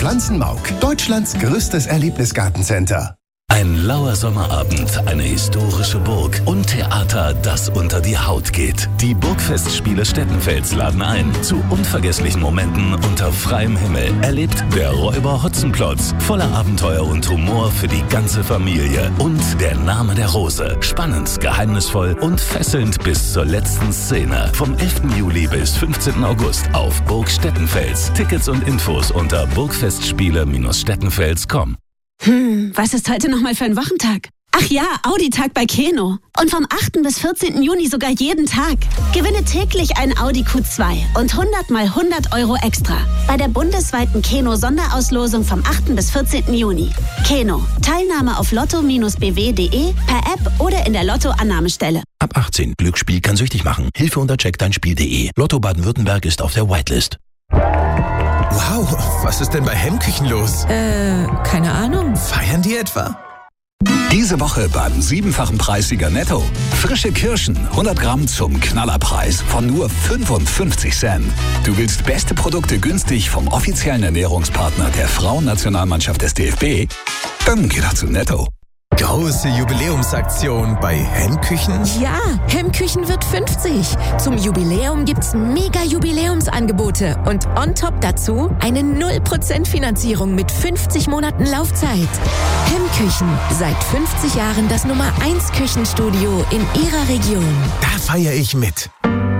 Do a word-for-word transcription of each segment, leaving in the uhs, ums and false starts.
Pflanzenmauk, Deutschlands größtes Erlebnisgartencenter. Ein lauer Sommerabend, eine historische Burg und Theater, das unter die Haut geht. Die Burgfestspiele Stettenfels laden ein zu unvergesslichen Momenten unter freiem Himmel. Erlebt der Räuber Hotzenplotz, voller Abenteuer und Humor für die ganze Familie. Und der Name der Rose, spannend, geheimnisvoll und fesselnd bis zur letzten Szene. Vom elften Juli bis fünfzehnten August auf Burg Stettenfels. Tickets und Infos unter burgfestspiele Stettenfels punkt com. Hm, was ist heute nochmal für ein Wochentag? Ach ja, Audi-Tag bei Keno. Und vom achten bis vierzehnten Juni sogar jeden Tag. Gewinne täglich ein Audi Q zwei und hundert mal hundert Euro extra. Bei der bundesweiten Keno-Sonderauslosung vom achten bis vierzehnten Juni. Keno. Teilnahme auf lotto Bindestrich b w punkt d e, per App oder in der Lotto-Annahmestelle. Ab achtzehn. Glücksspiel kann süchtig machen. Hilfe unter check dein Spiel punkt de. Lotto Baden-Württemberg ist auf der Whitelist. Wow, was ist denn bei Hemmküchen los? Äh, keine Ahnung. Feiern die etwa? Diese Woche beim siebenfachen Preissieger Netto. Frische Kirschen, hundert Gramm zum Knallerpreis von nur fünfundfünfzig Cent. Du willst beste Produkte günstig vom offiziellen Ernährungspartner der Frauennationalmannschaft des D F B? Dann geh doch zu Netto. Große Jubiläumsaktion bei Hemmküchen? Ja, Hemmküchen wird fünfzig. Zum Jubiläum gibt's mega Jubiläumsangebote und on top dazu eine null Prozent Finanzierung mit fünfzig Monaten Laufzeit. Hemmküchen, seit fünfzig Jahren das Nummer eins Küchenstudio in Ihrer Region. Da feiere ich mit.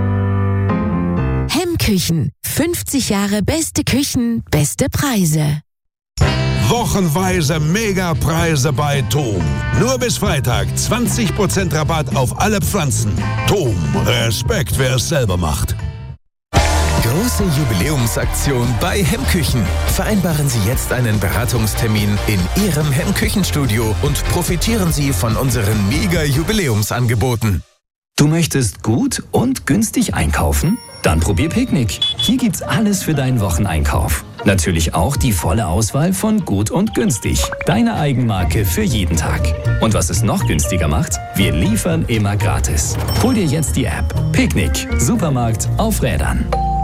Hemmküchen, fünfzig Jahre beste Küchen, beste Preise. Wochenweise Megapreise bei Thom. Nur bis Freitag zwanzig Prozent Rabatt auf alle Pflanzen. Thom, Respekt, wer es selber macht. Große Jubiläumsaktion bei Hemmküchen. Vereinbaren Sie jetzt einen Beratungstermin in Ihrem Hemmküchenstudio und profitieren Sie von unseren Mega-Jubiläumsangeboten. Du möchtest gut und günstig einkaufen? Dann probier Picknick. Hier gibt's alles für deinen Wocheneinkauf. Natürlich auch die volle Auswahl von gut und günstig. Deine Eigenmarke für jeden Tag. Und was es noch günstiger macht? Wir liefern immer gratis. Hol dir jetzt die App. Picknick. Supermarkt auf Rädern.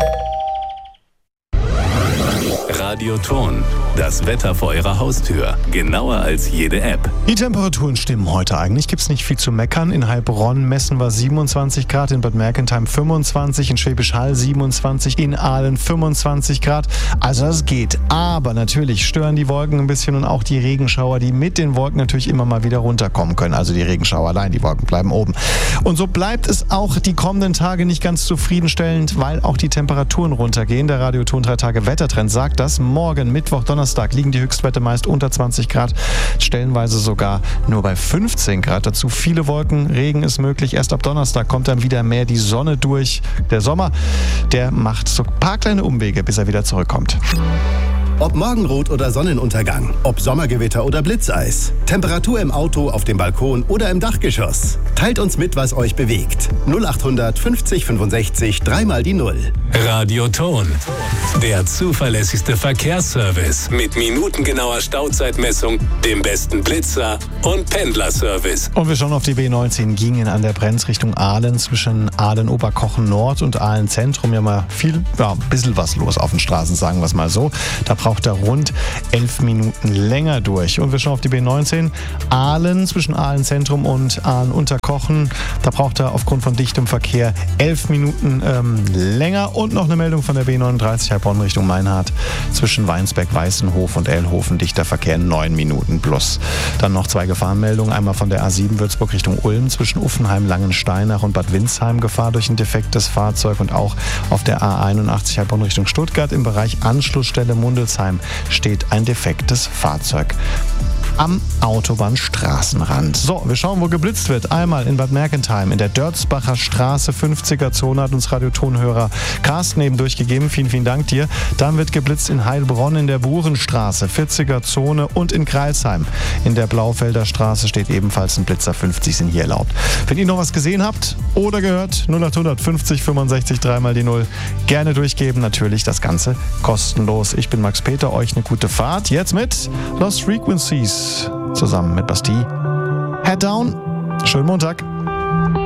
Radioton. Das Wetter vor Ihrer Haustür. Genauer als jede App. Die Temperaturen stimmen heute eigentlich. Gibt's nicht viel zu meckern. In Heilbronn messen wir siebenundzwanzig Grad, in Bad Mergentheim fünfundzwanzig, in Schwäbisch Hall siebenundzwanzig, in Aalen fünfundzwanzig Grad. Also das geht. Aber natürlich stören die Wolken ein bisschen und auch die Regenschauer, die mit den Wolken natürlich immer mal wieder runterkommen können. Also die Regenschauer allein, die Wolken bleiben oben. Und so bleibt es auch die kommenden Tage nicht ganz zufriedenstellend, weil auch die Temperaturen runtergehen. Der Radioton drei Tage Wettertrend sagt das. Morgen, Mittwoch, Donnerstag liegen die Höchstwerte meist unter zwanzig Grad, stellenweise sogar nur bei fünfzehn Grad. Dazu viele Wolken, Regen ist möglich. Erst ab Donnerstag kommt dann wieder mehr die Sonne durch. Der Sommer, der macht so ein paar kleine Umwege, bis er wieder zurückkommt. Ob Morgenrot oder Sonnenuntergang, ob Sommergewitter oder Blitzeis, Temperatur im Auto, auf dem Balkon oder im Dachgeschoss. Teilt uns mit, was euch bewegt. null achthundert fünfzig fünfundsechzig, dreimal die Null. Radioton. Der zuverlässigste Verkehrsservice mit minutengenauer Stauzeitmessung, dem besten Blitzer und Pendlerservice. Und wir schauen auf die B neunzehn, gingen an der Brenz Richtung Aalen, zwischen Aalen-Oberkochen Nord und Aalen-Zentrum. Ja, mal viel, ja, ein bisschen was los auf den Straßen, sagen wir es mal so. Da braucht er rund elf Minuten länger durch. Und wir schauen auf die B neunzehn, Aalen, zwischen Aalen-Zentrum und Aalen-Unterkochen. Da braucht er aufgrund von dichtem Verkehr elf Minuten ähm, länger. Und noch eine Meldung von der B neununddreißig, Heilbronn Richtung Meinhardt, zwischen Weinsberg, Weißenhof und Elhofen, dichter Verkehr neun Minuten plus. Dann noch zwei Gefahrenmeldungen, einmal von der A sieben Würzburg Richtung Ulm, zwischen Uffenheim, Langensteinach und Bad Windsheim, Gefahr durch ein defektes Fahrzeug. Und auch auf der A einundachtzig Heilbronn Richtung Stuttgart im Bereich Anschlussstelle Mundelsheim steht ein defektes Fahrzeug am Autobahnstraßenrand. So, wir schauen, wo geblitzt wird. Einmal in Bad Mergentheim, in der Dörzbacher Straße, fünfziger Zone, hat uns Radiotonhörer Carsten eben durchgegeben. Vielen, vielen Dank dir. Dann wird geblitzt in Heilbronn in der Burenstraße, vierziger Zone, und in Kreilsheim in der Blaufelder Straße steht ebenfalls ein Blitzer. fünfzig sind hier erlaubt. Wenn ihr noch was gesehen habt oder gehört, null achthundert fünfzig fünfundsechzig, dreimal die Null. Gerne durchgeben, natürlich das Ganze kostenlos. Ich bin Max Peter, euch eine gute Fahrt. Jetzt mit Lost Frequencies zusammen mit Bastille. Head down. Schönen Montag.